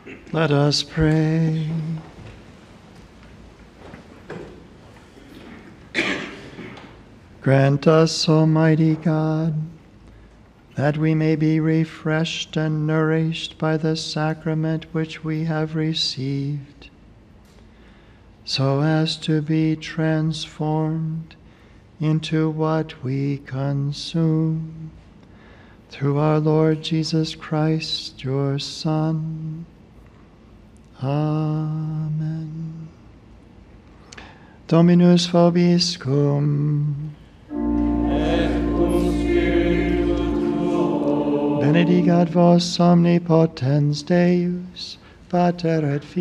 Let us pray. Grant us, Almighty God, that we may be refreshed and nourished by the sacrament which we have received, so as to be transformed into what we consume. Through our Lord Jesus Christ, your Son. Amen. Dominus vobiscum. Benedicat vos omnipotens Deus, Pater et Filius,